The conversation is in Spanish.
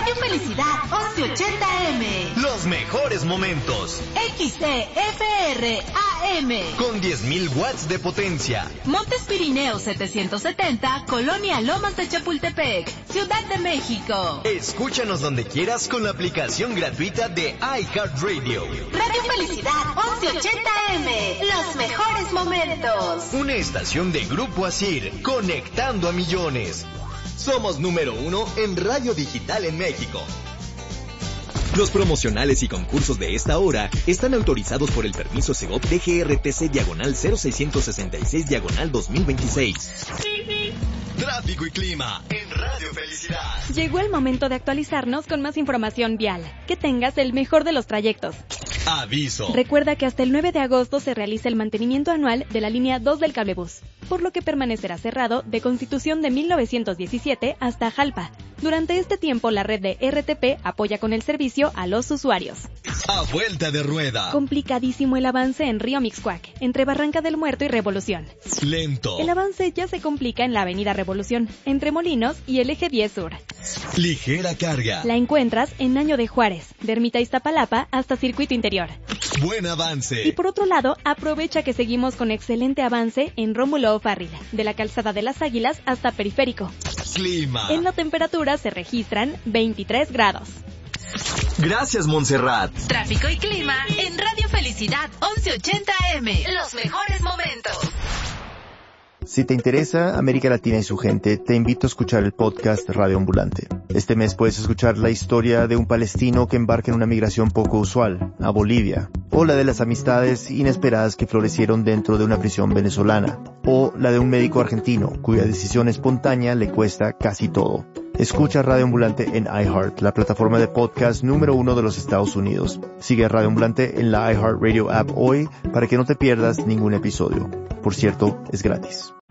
Radio Felicidad 1180M. Los mejores momentos. XCFR AM. Con 10.000 watts de potencia. Montes Pirineos 770, Colonia Lomas de Chapultepec, Ciudad de México. Escúchanos donde quieras con la aplicación gratuita de iHeartRadio. Radio Felicidad 1180M. Los mejores momentos. Una estación de Grupo Asir, conectando a millones. Somos número 1 en radio digital en México. Los promocionales y concursos de esta hora están autorizados por el permiso Segov DGRTC/0666/2026. Tráfico y clima en Radio Felicidad. Llegó el momento de actualizarnos con más información vial. Que tengas el mejor de los trayectos. Aviso. Recuerda que hasta el 9 de agosto se realiza el mantenimiento anual de la línea 2 del cablebús, por lo que permanecerá cerrado de Constitución de 1917 hasta Jalpa. Durante este tiempo, la red de RTP apoya con el servicio a los usuarios. A vuelta de rueda. Complicadísimo el avance en Río Mixcoac, entre Barranca del Muerto y Revolución. Lento. El avance ya se complica en la avenida Revolución, entre Molinos y el eje 10 Sur. Ligera carga. La encuentras en Año de Juárez, de Ermita Iztapalapa hasta Circuito Interior. Buen avance. Y por otro lado, aprovecha que seguimos con excelente avance en Rómulo O'Farrill, de la Calzada de las Águilas hasta Periférico. Clima. En la temperatura se registran 23 grados. Gracias, Montserrat. Tráfico y clima en Radio Felicidad 1180M. Los mejores momentos. Si te interesa América Latina y su gente, te invito a escuchar el podcast Radio Ambulante. Este mes puedes escuchar la historia de un palestino que embarca en una migración poco usual, a Bolivia, o la de las amistades inesperadas que florecieron dentro de una prisión venezolana, o la de un médico argentino cuya decisión espontánea le cuesta casi todo. Escucha Radio Ambulante en iHeart, la plataforma de podcast número 1 de los Estados Unidos. Sigue Radio Ambulante en la iHeartRadio app hoy para que no te pierdas ningún episodio. Por cierto, es gratis.